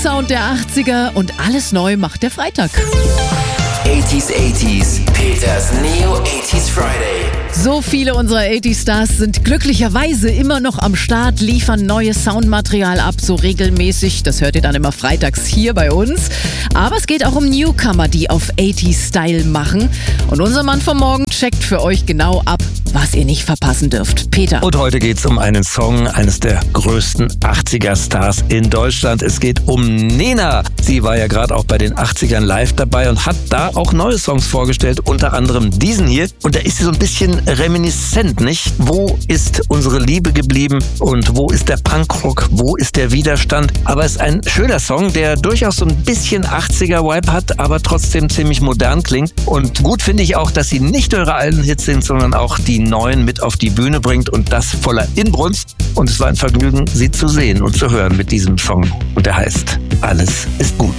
Sound der 80er und alles neu macht der Freitag. 80s, Peters Neo 80s Friday. So viele unserer 80-Stars sind glücklicherweise immer noch am Start, liefern neues Soundmaterial ab, so regelmäßig. Das hört ihr dann immer freitags hier bei uns. Aber es geht auch um Newcomer, die auf 80s-Style machen. Und unser Mann vom Morgen checkt für euch genau ab, was ihr nicht verpassen dürft. Peter. Und heute geht es um einen Song eines der größten 80er-Stars in Deutschland. Es geht um Nena. Sie war ja gerade auch bei den 80ern live dabei und hat da auch neue Songs vorgestellt, unter anderem diesen hier. Und da ist sie so ein bisschen reminiszent, nicht? Wo ist unsere Liebe geblieben und wo ist der Punkrock, wo ist der Widerstand? Aber es ist ein schöner Song, der durchaus so ein bisschen 80er-Vibe hat, aber trotzdem ziemlich modern klingt. Und gut finde ich auch, dass sie nicht nur ihre alten Hits sind, sondern auch die neuen mit auf die Bühne bringt und das voller Inbrunst. Und es war ein Vergnügen, sie zu sehen und zu hören mit diesem Song. Und der heißt Alles ist gut.